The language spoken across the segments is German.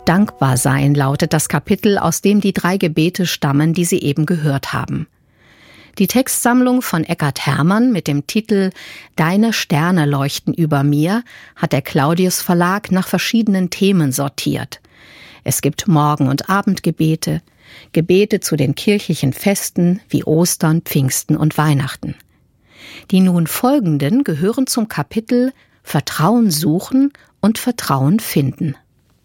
Dankbar sein lautet das Kapitel, aus dem die 3 Gebete stammen, die Sie eben gehört haben. Die Textsammlung von Eckhard Hermann mit dem Titel »Deine Sterne leuchten über mir« hat der Claudius Verlag nach verschiedenen Themen sortiert. Es gibt Morgen- und Abendgebete, Gebete zu den kirchlichen Festen wie Ostern, Pfingsten und Weihnachten. Die nun folgenden gehören zum Kapitel Vertrauen suchen und Vertrauen finden.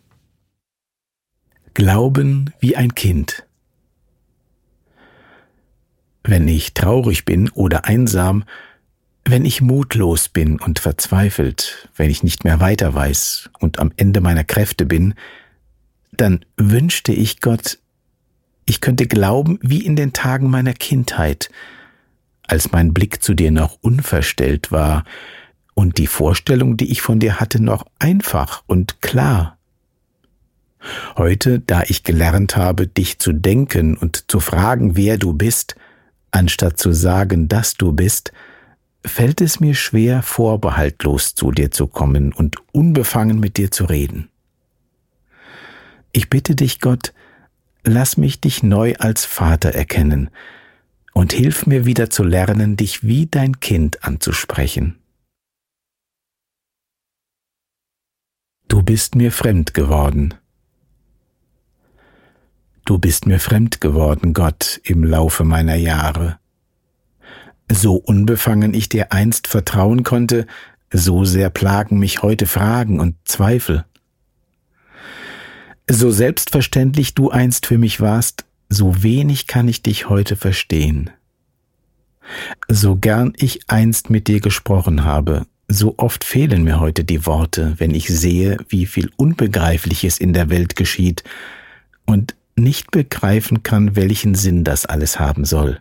Glauben wie ein Kind. Wenn ich traurig bin oder einsam, wenn ich mutlos bin und verzweifelt, wenn ich nicht mehr weiter weiß und am Ende meiner Kräfte bin, dann wünschte ich Gott, ich könnte glauben wie in den Tagen meiner Kindheit, als mein Blick zu dir noch unverstellt war und die Vorstellung, die ich von dir hatte, noch einfach und klar. Heute, da ich gelernt habe, dich zu denken und zu fragen, wer du bist, anstatt zu sagen, dass du bist, fällt es mir schwer, vorbehaltlos zu dir zu kommen und unbefangen mit dir zu reden. Ich bitte dich, Gott, lass mich dich neu als Vater erkennen und hilf mir wieder zu lernen, dich wie dein Kind anzusprechen. Du bist mir fremd geworden. Du bist mir fremd geworden, Gott, im Laufe meiner Jahre. So unbefangen ich dir einst vertrauen konnte, so sehr plagen mich heute Fragen und Zweifel. So selbstverständlich du einst für mich warst, so wenig kann ich dich heute verstehen. So gern ich einst mit dir gesprochen habe, so oft fehlen mir heute die Worte, wenn ich sehe, wie viel Unbegreifliches in der Welt geschieht und nicht begreifen kann, welchen Sinn das alles haben soll.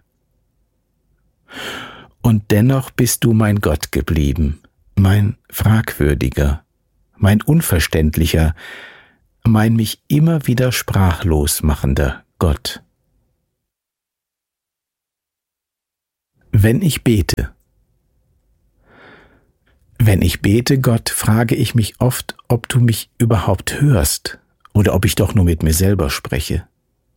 Und dennoch bist du mein Gott geblieben, mein fragwürdiger, mein unverständlicher, mein mich immer wieder sprachlos machender Gott. Wenn ich bete, Gott, frage ich mich oft, ob du mich überhaupt hörst oder ob ich doch nur mit mir selber spreche.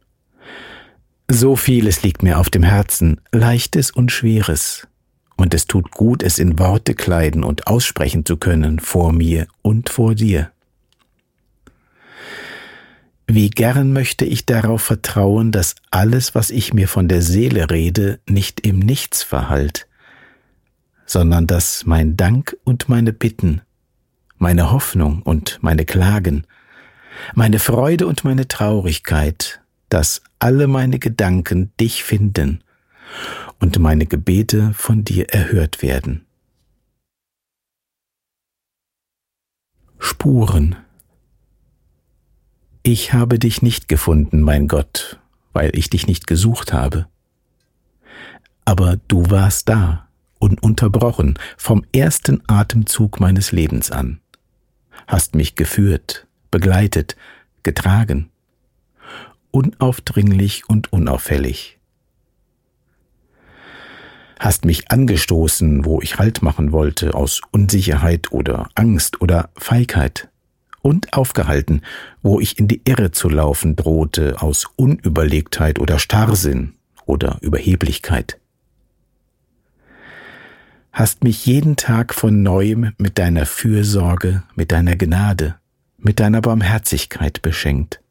So vieles liegt mir auf dem Herzen, Leichtes und Schweres, und es tut gut, es in Worte kleiden und aussprechen zu können, vor mir und vor dir. Wie gern möchte ich darauf vertrauen, dass alles, was ich mir von der Seele rede, nicht im Nichts verhallt, sondern dass mein Dank und meine Bitten, meine Hoffnung und meine Klagen, meine Freude und meine Traurigkeit, dass alle meine Gedanken dich finden und meine Gebete von dir erhört werden. Spuren. Ich habe dich nicht gefunden, mein Gott, weil ich dich nicht gesucht habe. Aber du warst da, ununterbrochen, vom ersten Atemzug meines Lebens an, hast mich geführt, begleitet, getragen, unaufdringlich und unauffällig. Hast mich angestoßen, wo ich Halt machen wollte, aus Unsicherheit oder Angst oder Feigheit, und aufgehalten, wo ich in die Irre zu laufen drohte, aus Unüberlegtheit oder Starrsinn oder Überheblichkeit. Hast mich jeden Tag von Neuem mit deiner Fürsorge, mit deiner Gnade, mit deiner Barmherzigkeit beschenkt.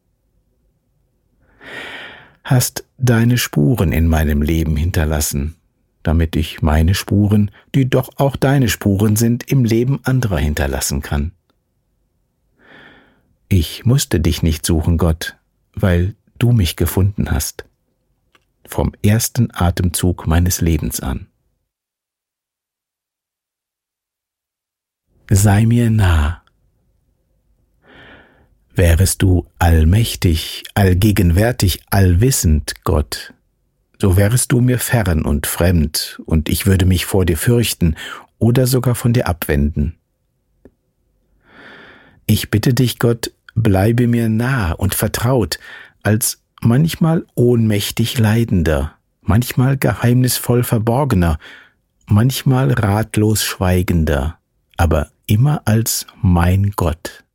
Hast deine Spuren in meinem Leben hinterlassen, damit ich meine Spuren, die doch auch deine Spuren sind, im Leben anderer hinterlassen kann. Ich musste dich nicht suchen, Gott, weil du mich gefunden hast, vom ersten Atemzug meines Lebens an. Sei mir nah. Wärest du allmächtig, allgegenwärtig, allwissend, Gott, so wärest du mir fern und fremd, und ich würde mich vor dir fürchten oder sogar von dir abwenden. Ich bitte dich, Gott, bleibe mir nah und vertraut, als manchmal ohnmächtig Leidender, manchmal geheimnisvoll Verborgener, manchmal ratlos Schweigender, aber immer als mein Gott.